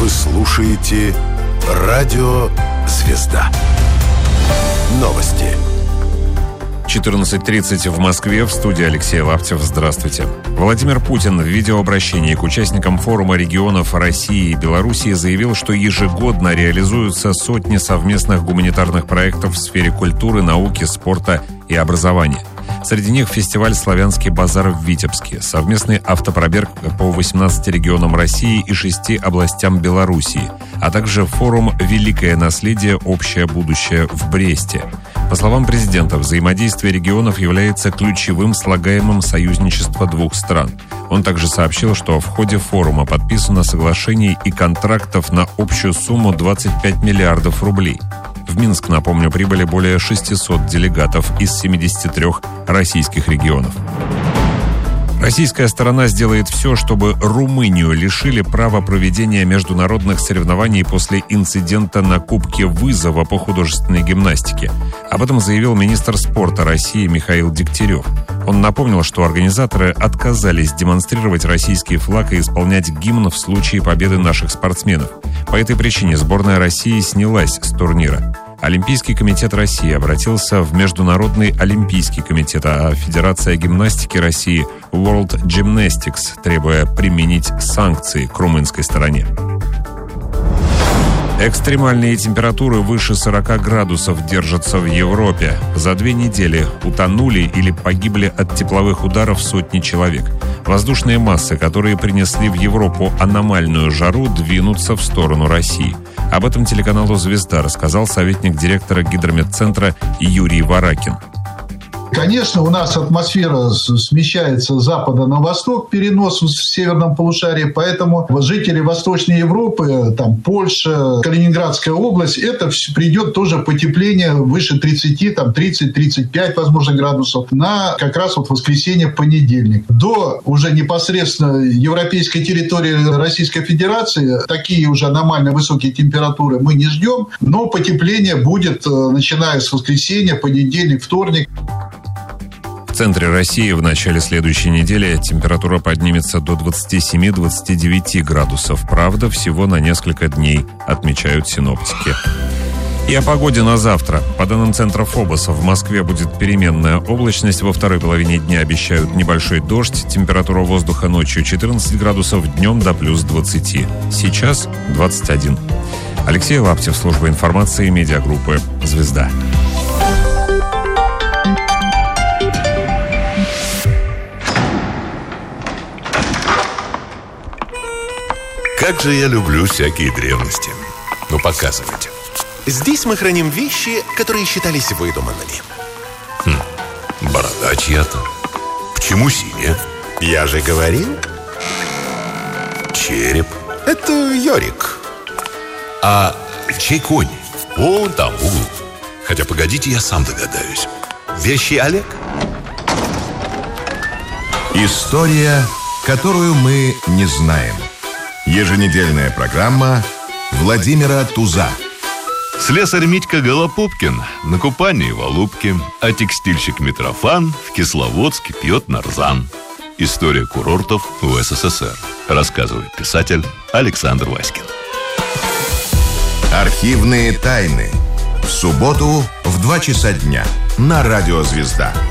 Вы слушаете «Радио Звезда». Новости. 14:30 в Москве. В студии Алексей Лаптев. Здравствуйте. Владимир Путин в видеообращении к участникам форума регионов России и Белоруссии заявил, что ежегодно реализуются сотни совместных гуманитарных проектов в сфере культуры, науки, спорта и образования. Среди них фестиваль «Славянский базар» в Витебске, совместный автопробег по 18 регионам России и 6 областям Белоруссии, а также форум «Великое наследие. Общее будущее» в Бресте. По словам президента, взаимодействие регионов является ключевым слагаемым союзничества двух стран. Он также сообщил, что в ходе форума подписано соглашений и контрактов на общую сумму 25 миллиардов рублей. В Минск, напомню, прибыли более 600 делегатов из 73 российских регионов. Российская сторона сделает все, чтобы Румынию лишили права проведения международных соревнований после инцидента на Кубке Вызова по художественной гимнастике. Об этом заявил министр спорта России Михаил Дегтярев. Он напомнил, что организаторы отказались демонстрировать российский флаг и исполнять гимн в случае победы наших спортсменов. По этой причине сборная России снялась с турнира. Олимпийский комитет России обратился в Международный олимпийский комитет, а Федерация гимнастики России World Gymnastics, требуя применить санкции к румынской стороне. Экстремальные температуры выше 40 градусов держатся в Европе. За 2 недели утонули или погибли от тепловых ударов сотни человек. Воздушные массы, которые принесли в Европу аномальную жару, двинутся в сторону России. Об этом телеканалу «Звезда» рассказал советник директора гидрометцентра Юрий Варакин. Конечно, у нас атмосфера смещается с запада на восток, перенос в северном полушарии, поэтому жители Восточной Европы, там Польша, Калининградская область, это придет тоже потепление выше 30, там 30-35, возможно, градусов на как раз вот воскресенье, понедельник. До уже непосредственно европейской территории Российской Федерации такие уже аномально высокие температуры мы не ждем, но потепление будет, начиная с воскресенья, понедельник, вторник. В центре России в начале следующей недели температура поднимется до 27-29 градусов. Правда, всего на несколько дней, отмечают синоптики. И о погоде на завтра. По данным центра ФОБОСа, в Москве будет переменная облачность. Во второй половине дня обещают небольшой дождь. Температура воздуха ночью 14 градусов, днем до плюс 20. Сейчас 21. Алексей Лаптев, служба информации медиагруппы «Звезда». Как же я люблю всякие древности. Ну, показывайте. Здесь мы храним вещи, которые считались выдуманными. Борода чья-то. Почему синяя? Я же говорил. Череп. Это Йорик. А чей конь? Вон там, в углу. Хотя, погодите, я сам догадаюсь. Вещи Олег. История, которую мы не знаем. Еженедельная программа Владимира Туза. Слесарь Митька Голопопкин на купании в Алупке, а текстильщик Митрофан в Кисловодске пьет нарзан. История курортов в СССР. Рассказывает писатель Александр Васькин. Архивные тайны. В субботу в 2 часа дня на Радио Звезда.